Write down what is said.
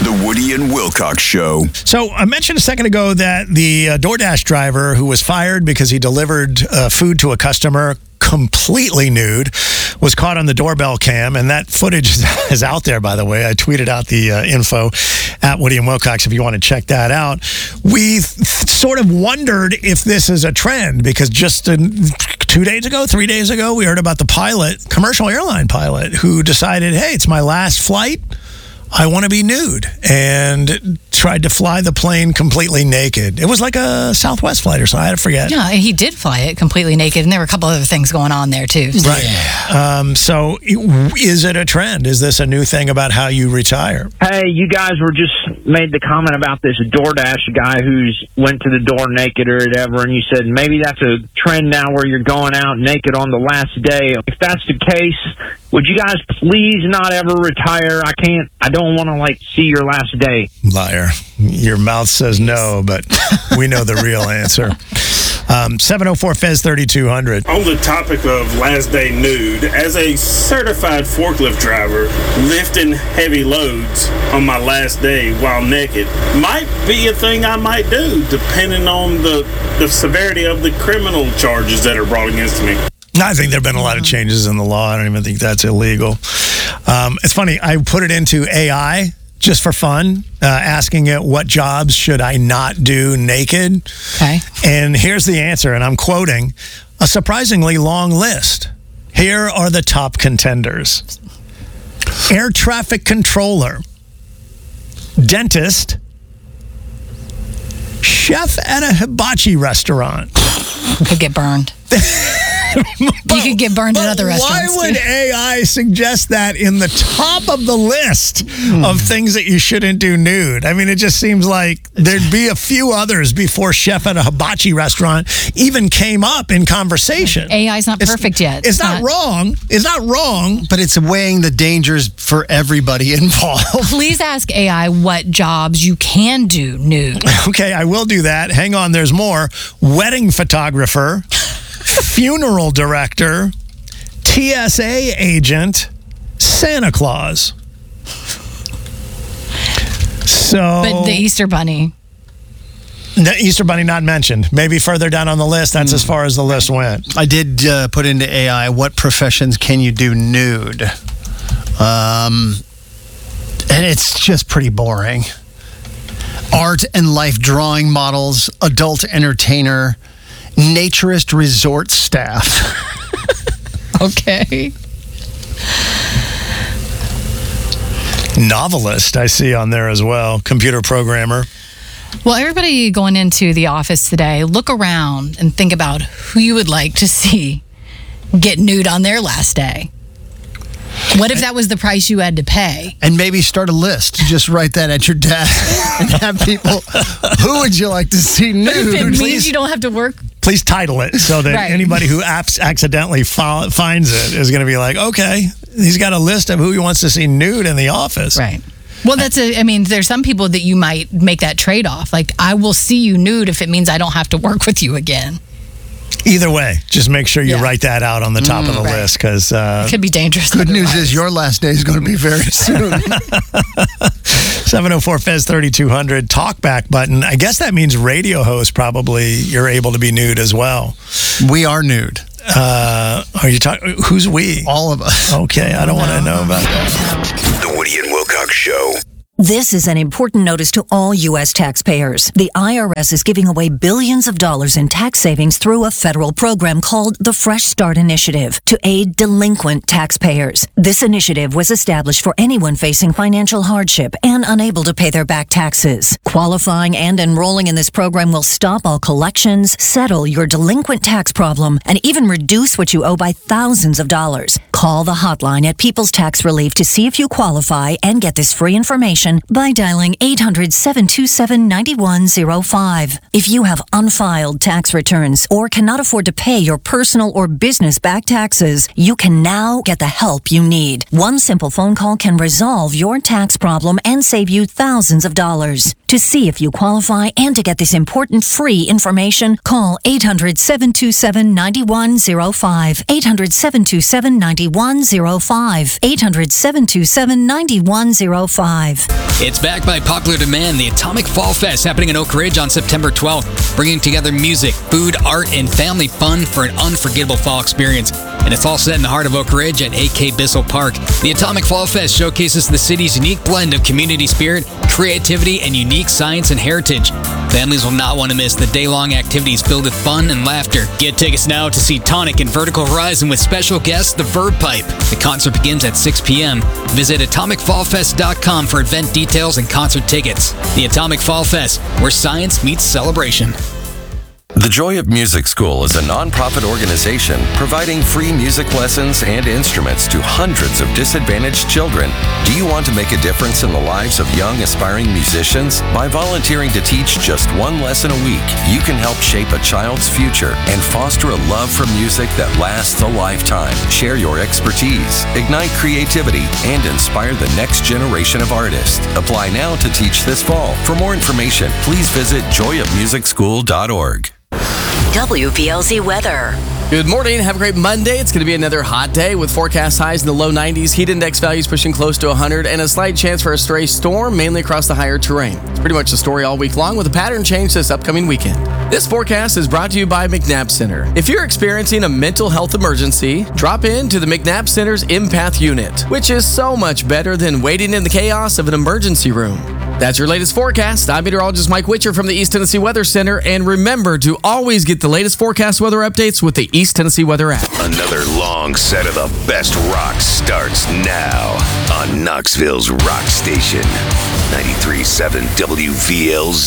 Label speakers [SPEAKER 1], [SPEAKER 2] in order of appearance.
[SPEAKER 1] The Woody and Wilcox Show.
[SPEAKER 2] So I mentioned a second ago that the DoorDash driver who was fired because he delivered food to a customer completely nude was caught on the doorbell cam, and that footage is out there, by the way. I tweeted out the info at Woody and Wilcox if you want to check that out. We sort of wondered if this is a trend because just 3 days ago, we heard about the commercial airline pilot who decided, hey, it's my last flight. I want to be nude, and tried to fly the plane completely naked. It was like a Southwest flight or something. I forget.
[SPEAKER 3] Yeah, he did fly it completely naked, and there were a couple other things going on there, too. So.
[SPEAKER 2] Right. Yeah. So is it a trend? Is this a new thing about how you retire?
[SPEAKER 4] Hey, you guys were just made the comment about this DoorDash guy who's went to the door naked or whatever, and you said maybe that's a trend now where you're going out naked on the last day. If that's the case, would you guys please not ever retire? I don't want to see your last day.
[SPEAKER 2] Liar. Your mouth says no, but we know the real answer. 704-FEZ-3200.
[SPEAKER 5] On the topic of last day nude, as a certified forklift driver, lifting heavy loads on my last day while naked might be a thing I might do, depending on the severity of the criminal charges that are brought against me.
[SPEAKER 2] I think there have been a lot of changes in the law. I don't even think that's illegal. It's funny. I put it into AI just for fun, asking it what jobs should I not do naked.
[SPEAKER 3] Okay.
[SPEAKER 2] And here's the answer, and I'm quoting, a surprisingly long list. Here are the top contenders. Air traffic controller, dentist, chef at a hibachi restaurant.
[SPEAKER 3] Could get burned. You could get burned at other restaurants.
[SPEAKER 2] Why would AI suggest that in the top of the list of things that you shouldn't do nude? I mean, it just seems like there'd be a few others before chef at a hibachi restaurant even came up in conversation.
[SPEAKER 3] AI's not perfect yet.
[SPEAKER 2] It's not wrong. It's not wrong.
[SPEAKER 6] But it's weighing the dangers for everybody involved.
[SPEAKER 3] Please ask AI what jobs you can do nude.
[SPEAKER 2] Okay, I will do that. Hang on, there's more. Wedding photographer. Funeral director, TSA agent, Santa Claus.
[SPEAKER 3] But the Easter Bunny.
[SPEAKER 2] The Easter Bunny not mentioned. Maybe further down on the list, that's as far as the list went.
[SPEAKER 6] I did put into AI, what professions can you do nude? And it's just pretty boring. Art and life drawing models, adult entertainer, naturist resort staff.
[SPEAKER 3] Okay.
[SPEAKER 2] Novelist, I see on there as well. Computer programmer.
[SPEAKER 3] Well, everybody going into the office today, look around and think about who you would like to see get nude on their last day. What if that was the price you had to pay?
[SPEAKER 6] And maybe start a list. Just write that at your desk and have people, who would you like to see nude?
[SPEAKER 3] If it means you don't have to work.
[SPEAKER 2] Please title it so that anybody who accidentally finds it is going to be like, okay, he's got a list of who he wants to see nude in the office.
[SPEAKER 3] Right. Well, there's some people that you might make that trade-off. Like, I will see you nude if it means I don't have to work with you again.
[SPEAKER 2] Either way, just make sure you write that out on the top of the list because
[SPEAKER 3] it could be dangerous.
[SPEAKER 6] Good news is your last day is going to be very soon.
[SPEAKER 2] 704-FEZ-3200 talkback button. I guess that means radio host probably you're able to be nude as well.
[SPEAKER 6] We are nude.
[SPEAKER 2] Are you talking? Who's we?
[SPEAKER 6] All of us.
[SPEAKER 2] Okay, I don't want to know about that.
[SPEAKER 1] The Woody and Wilcox Show.
[SPEAKER 7] This is an important notice to all U.S. taxpayers. The IRS is giving away billions of dollars in tax savings through a federal program called the Fresh Start Initiative to aid delinquent taxpayers. This initiative was established for anyone facing financial hardship and unable to pay their back taxes. Qualifying and enrolling in this program will stop all collections, settle your delinquent tax problem, and even reduce what you owe by thousands of dollars. Call the hotline at People's Tax Relief to see if you qualify and get this free information by dialing 800-727-9105. If you have unfiled tax returns or cannot afford to pay your personal or business back taxes, you can now get the help you need. One simple phone call can resolve your tax problem and save you thousands of dollars. To see if you qualify and to get this important free information, call 800-727-9105. 800-727-9105. 800-727-9105.
[SPEAKER 8] It's backed by popular demand, the Atomic Fall Fest happening in Oak Ridge on September 12th, bringing together music, food, art, and family fun for an unforgettable fall experience. And it's all set in the heart of Oak Ridge at AK Bissell Park. The Atomic Fall Fest showcases the city's unique blend of community spirit, creativity, and unique science and heritage. Families will not want to miss the day-long activities filled with fun and laughter. Get tickets now to see Tonic and Vertical Horizon with special guest The Verb Pipe. The concert begins at 6 p.m. Visit atomicfallfest.com for event details and concert tickets. The Atomic Fall Fest, where science meets celebration.
[SPEAKER 9] The Joy of Music School is a nonprofit organization providing free music lessons and instruments to hundreds of disadvantaged children. Do you want to make a difference in the lives of young aspiring musicians? By volunteering to teach just one lesson a week, you can help shape a child's future and foster a love for music that lasts a lifetime. Share your expertise, ignite creativity, and inspire the next generation of artists. Apply now to teach this fall. For more information, please visit joyofmusicschool.org.
[SPEAKER 10] WVLZ weather.
[SPEAKER 11] Good morning. Have a great Monday. It's going to be another hot day with forecast highs in the low 90s, heat index values pushing close to 100, and a slight chance for a stray storm, mainly across the higher terrain. It's pretty much the story all week long with a pattern change this upcoming weekend. This forecast is brought to you by McNabb Center. If you're experiencing a mental health emergency, drop in to the McNabb Center's Empath Unit, which is so much better than waiting in the chaos of an emergency room. That's your latest forecast. I'm meteorologist Mike Witcher from the East Tennessee Weather Center, and remember to always get the latest forecast weather updates with the East Tennessee Weather app.
[SPEAKER 1] Another long set of the best rock starts now on Knoxville's Rock Station, 93.7 WVLZ.